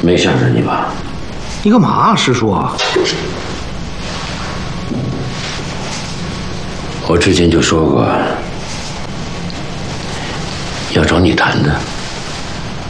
没吓着你吧？ 你干嘛，师叔？ 我之前就说过要找你谈的。